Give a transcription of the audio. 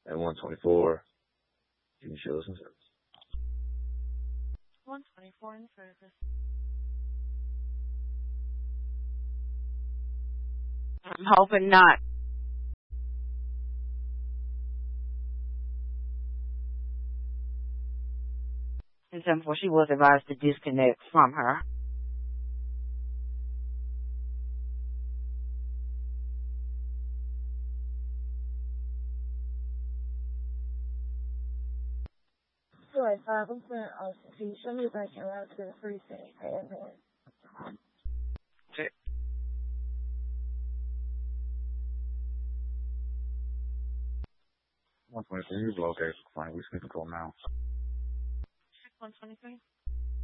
At 124, can you show us some service? 124 in service. I'm hoping not. And 7-4, she was advised to disconnect from her. Sorry, 5, I'm saying, can you show me if I can route to the precinct? Okay. You're located. Fine. We can go now. Check 123.